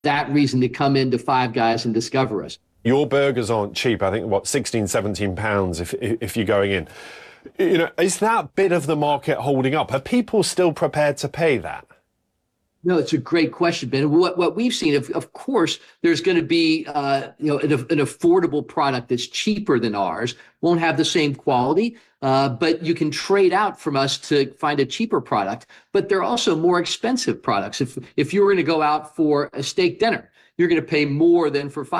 that reason to come into Five Guys and discover us. Your burgers aren't cheap. I think, what, 16, 17 pounds if you're going in. You know, is that bit of the market holding up? Are people still prepared to pay that? No, it's a great question, Ben. What we've seen, of course, there's going to be an affordable product that's cheaper than ours, won't have the same quality, but you can trade out from us to find a cheaper product. But there are also more expensive products. If you were going to go out for a steak dinner, you're going to pay more than for